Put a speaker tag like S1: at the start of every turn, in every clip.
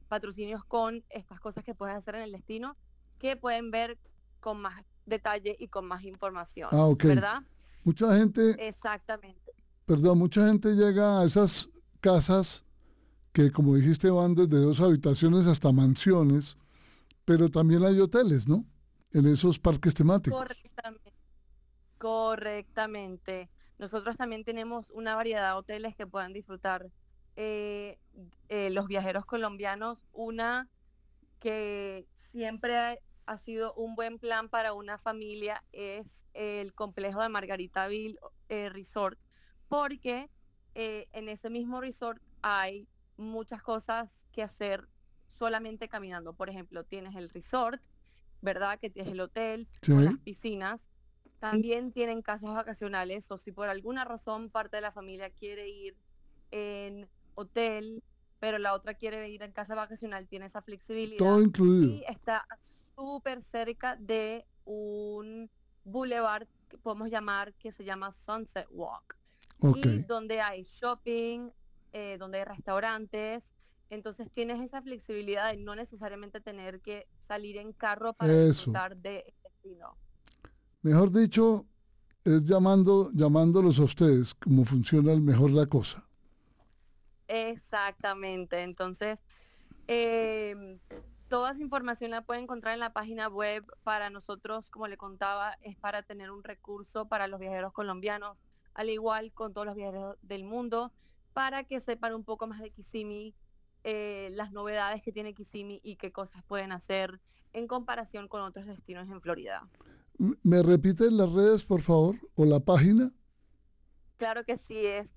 S1: patrocinios con estas cosas que puedes hacer en el destino, que pueden ver con más detalle y con más información,
S2: Ok.
S1: ¿verdad?
S2: Mucha gente,
S1: Exactamente.
S2: mucha gente llega a esas casas que, como dijiste, van desde 2 habitaciones hasta mansiones, pero también hay hoteles, ¿no? En esos parques temáticos.
S1: Correctamente. Correctamente. Nosotros también tenemos una variedad de hoteles que puedan disfrutar eh, los viajeros colombianos. Una que siempre ha sido un buen plan para una familia es el complejo de Margaritaville Resort, porque en ese mismo resort hay muchas cosas que hacer solamente caminando. Por ejemplo, tienes el resort, ¿verdad? Que tienes el hotel con las
S2: Sí.
S1: piscinas. También tienen casas vacacionales, o si por alguna razón parte de la familia quiere ir en hotel, pero la otra quiere ir en casa vacacional, tiene esa
S2: Todo
S1: flexibilidad
S2: incluido.
S1: y está súper cerca de un boulevard que podemos llamar, que se llama Sunset Walk,
S2: Ok.
S1: y donde hay shopping, donde hay restaurantes. Entonces tienes esa flexibilidad de no necesariamente tener que salir en carro para
S2: Eso.
S1: disfrutar del destino.
S2: Mejor dicho, es llamándolos a ustedes cómo funciona mejor la cosa.
S1: Exactamente. Entonces, em, toda esa información la pueden encontrar en la página web. Para nosotros, como le contaba, es para tener un recurso para los viajeros colombianos, al igual con todos los viajeros del mundo, para que sepan un poco más de Kissimmee, las novedades que tiene Kissimmee y qué cosas pueden hacer en comparación con otros destinos en Florida.
S2: ¿Me repiten las redes, por favor? ¿O la página?
S1: Claro que sí, es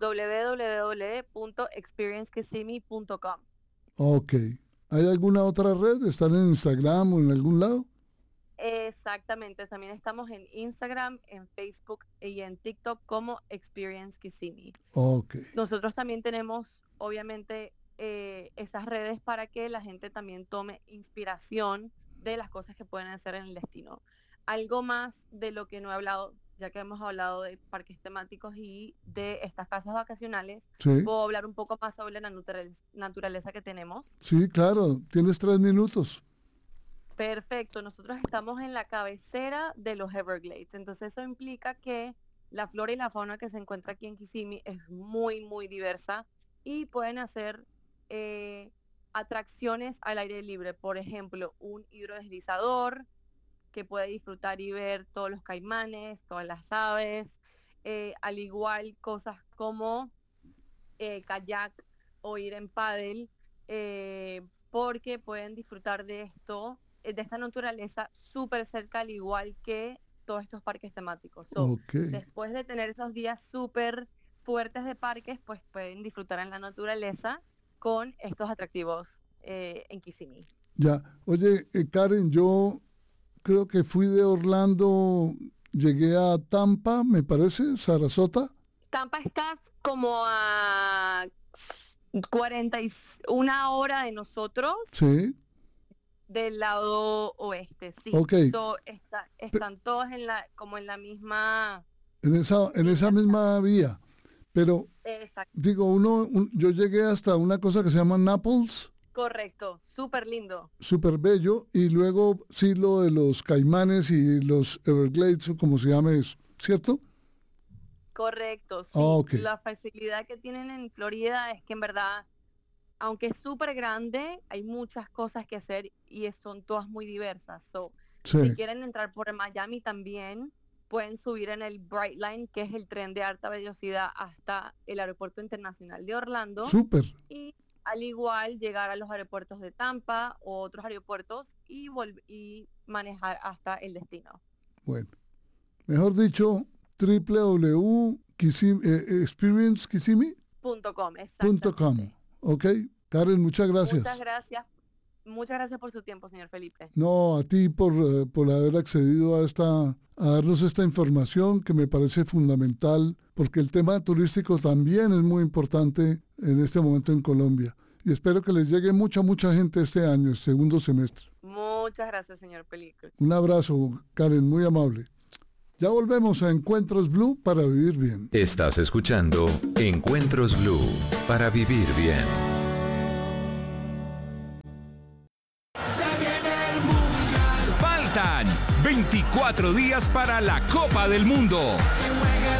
S1: www.experiencekissimmee.com.
S2: Ok. ¿Hay alguna otra red? ¿Están en Instagram o en algún lado?
S1: Exactamente, también estamos en Instagram, en Facebook y en TikTok como Experience Kissimmee.
S2: Ok.
S1: Nosotros también tenemos, obviamente, esas redes para que la gente también tome inspiración de las cosas que pueden hacer en el destino. Algo más de lo que no he hablado, ya que hemos hablado de parques temáticos y de estas casas vacacionales,
S2: Sí.
S1: puedo hablar un poco más sobre la naturaleza que tenemos.
S2: Sí, claro. Tienes 3 minutos.
S1: Perfecto, nosotros estamos en la cabecera de los Everglades, entonces eso implica que la flora y la fauna que se encuentra aquí en Kissimmee es muy, muy diversa y pueden hacer eh, atracciones al aire libre, por ejemplo, un hidrodeslizador que puede disfrutar y ver todos los caimanes, todas las aves, al igual cosas como kayak o ir en paddle, porque pueden disfrutar de esto, de esta naturaleza súper cerca, al igual que todos estos parques temáticos. So,
S2: Ok.
S1: después de tener esos días súper fuertes de parques, pues pueden disfrutar en la naturaleza con estos atractivos en Kissimmee.
S2: Ya. Oye, Karen, yo creo que fui de Orlando, llegué a Tampa, me parece, Sarasota.
S1: Tampa estás como a 41 hora de nosotros,
S2: Sí.
S1: del lado oeste, sí.
S2: Ok.
S1: So, están todos como en la misma
S2: En esa
S1: línea.
S2: misma vía. Pero
S1: Exacto,
S2: digo, yo llegué hasta una cosa que se llama Naples,
S1: correcto, súper lindo.
S2: súper bello, y luego sí lo de los Caimanes y los Everglades, o como se llame eso, ¿cierto?
S1: Correcto,
S2: Ah,
S1: sí.
S2: ok.
S1: La facilidad que tienen en Florida es que en verdad, aunque es súper grande, hay muchas cosas que hacer y son todas muy diversas. So, si
S2: Sí,
S1: quieren entrar por Miami también, pueden subir en el Brightline, que es el tren de alta velocidad hasta el Aeropuerto Internacional de Orlando,
S2: súper.
S1: y al igual llegar a los aeropuertos de Tampa o otros aeropuertos y manejar hasta el destino.
S2: Bueno, mejor dicho, www.experiencekissimmee.com.
S1: .com, exactamente.
S2: Ok, Karen, muchas
S1: Muchas
S2: gracias.
S1: gracias. Muchas gracias por su tiempo, señor Felipe.
S2: No, a ti por haber accedido a darnos esta información que me parece fundamental, porque el tema turístico también es muy importante en este momento en Colombia. Y espero que les llegue mucha gente este año, el segundo semestre.
S1: Muchas gracias, señor Felipe.
S2: Un abrazo, Karen, muy amable. Ya volvemos a Encuentros Blue para vivir bien.
S3: Estás escuchando Encuentros Blue para vivir bien. Faltan 24 días para la Copa del Mundo.